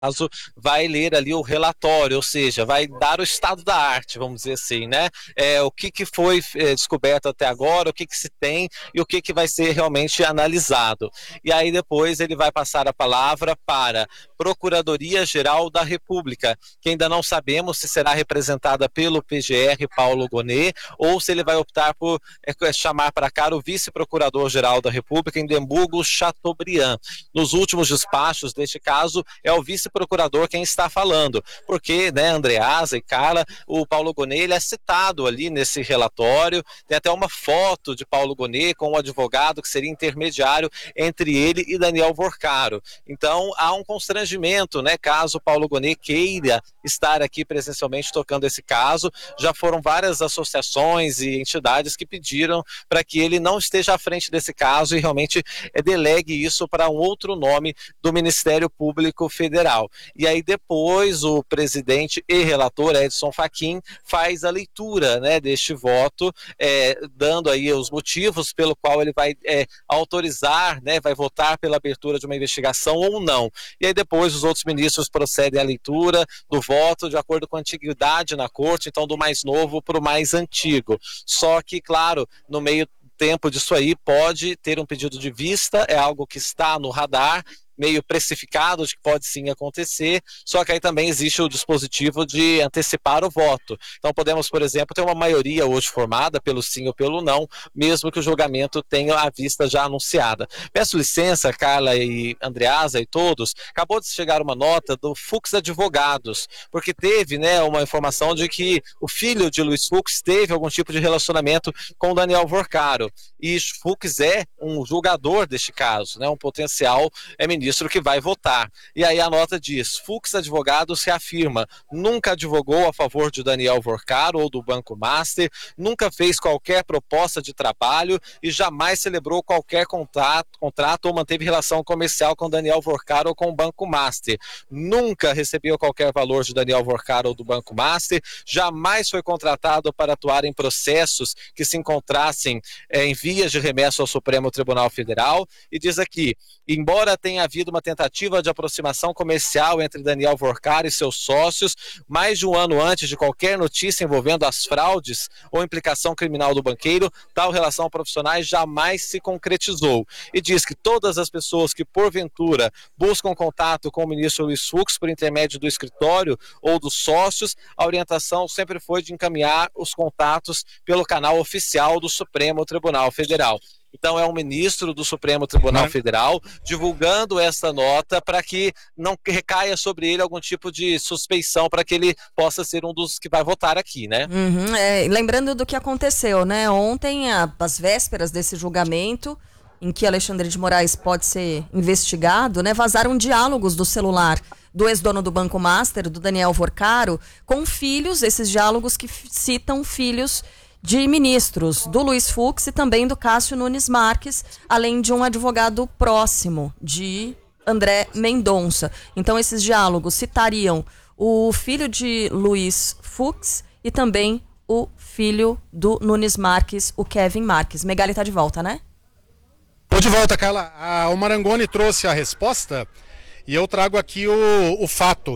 caso, vai ler ali o relatório, ou seja, vai dar o estado da arte, vamos dizer assim, né? O que foi descoberto até agora, o que se tem e o que vai ser realmente analisado. E aí depois ele vai passar a palavra para Procuradoria-Geral da República, que ainda não sabemos se será representada pelo PGR Paulo Gonet ou se ele vai optar por chamar para cá o Vice-Procurador-Geral da República, Indembugo Chateaubriand. Nos últimos despachos deste caso, é o vice-procurador quem está falando, porque, né, Andreasa e Carla, o Paulo Gonet ele é citado ali nesse relatório, tem até uma foto de Paulo Gonet com o advogado que seria intermediário entre ele e Daniel Vorcaro. Então, há um constrangimento, né, caso Paulo Gonet queira estar aqui presencialmente tocando esse caso. Já foram várias associações e entidades que pediram para que ele não esteja à frente desse caso e realmente delegue isso para um outro nome do Ministério Público Federal. E aí depois o presidente e relator Edson Fachin faz a leitura, né, deste voto, dando aí os motivos pelo qual ele vai autorizar, né, vai votar pela abertura de uma investigação ou não. E aí depois os outros ministros procedem à leitura do voto de acordo com a antiguidade na corte, então do mais novo para o mais antigo. Só que, claro, no meio tempo disso aí pode ter um pedido de vista, é algo que está no radar, meio precificado de que pode sim acontecer, só que aí também existe o dispositivo de antecipar o voto. Então podemos, por exemplo, ter uma maioria hoje formada pelo sim ou pelo não, mesmo que o julgamento tenha a vista já anunciada. Peço licença, Carla e Andreasa e todos, acabou de chegar uma nota do Fux Advogados, porque teve, né, uma informação de que o filho de Luiz Fux teve algum tipo de relacionamento com Daniel Vorcaro, e Fux é um julgador deste caso, né, um potencial ministro que vai votar. E aí a nota diz: Fux Advogados reafirma, nunca advogou a favor de Daniel Vorcaro ou do Banco Master, nunca fez qualquer proposta de trabalho e jamais celebrou qualquer contrato ou manteve relação comercial com Daniel Vorcaro ou com o Banco Master. Nunca recebeu qualquer valor de Daniel Vorcaro ou do Banco Master, jamais foi contratado para atuar em processos que se encontrassem em vias de remessa ao Supremo Tribunal Federal. E diz aqui: embora tenha havido uma tentativa de aproximação comercial entre Daniel Vorcaro e seus sócios, mais de um ano antes de qualquer notícia envolvendo as fraudes ou implicação criminal do banqueiro, tal relação profissional jamais se concretizou. E diz que todas as pessoas que, porventura, buscam contato com o ministro Luiz Fux por intermédio do escritório ou dos sócios, a orientação sempre foi de encaminhar os contatos pelo canal oficial do Supremo Tribunal Federal. Então é um ministro do Supremo Tribunal Federal divulgando essa nota para que não recaia sobre ele algum tipo de suspeição, para que ele possa ser um dos que vai votar aqui, né? Lembrando do que aconteceu, né? Ontem, às vésperas desse julgamento, em que Alexandre de Moraes pode ser investigado, né? Vazaram diálogos do celular do ex-dono do Banco Master, do Daniel Vorcaro, com filhos, esses diálogos que citam filhos de ministros, do Luiz Fux e também do Cássio Nunes Marques, além de um advogado próximo, de André Mendonça. Então esses diálogos citariam o filho de Luiz Fux e também o filho do Nunes Marques, o Kevin Marques. Megali está de volta, né? Estou de volta, Carla. O Marangoni trouxe a resposta e eu trago aqui o fato.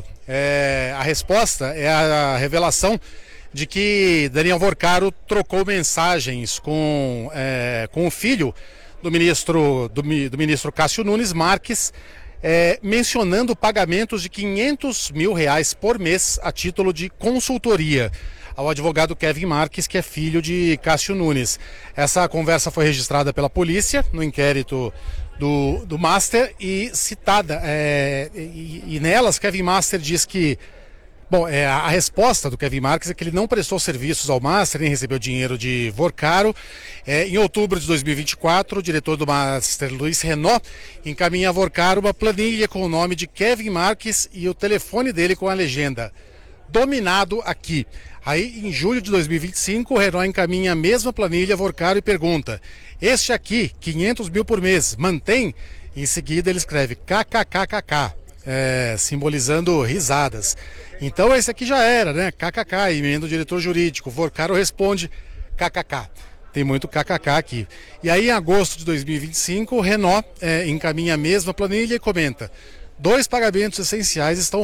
A resposta é a revelação de que Daniel Vorcaro trocou mensagens com o filho do ministro Cássio Nunes Marques, mencionando pagamentos de R$500 mil por mês a título de consultoria ao advogado Kevin Marques, que é filho de Cássio Nunes. Essa conversa foi registrada pela polícia no inquérito do Master e citada, e nelas Kevin Master diz que a resposta do Kevin Marques é que ele não prestou serviços ao Master, nem recebeu dinheiro de Vorcaro. Em outubro de 2024, o diretor do Master, Luiz Renault, encaminha a Vorcaro uma planilha com o nome de Kevin Marques e o telefone dele com a legenda: dominado aqui. Aí, em julho de 2025, o Renault encaminha a mesma planilha a Vorcaro e pergunta: este aqui, 500 mil por mês, mantém? Em seguida ele escreve kkkk, simbolizando risadas. Então esse aqui já era, né? KKK, emenda o diretor jurídico. Vorcaro responde KKK. Tem muito KKK aqui. E aí, em agosto de 2025, o Renault encaminha a mesma planilha e comenta: 2 pagamentos essenciais estão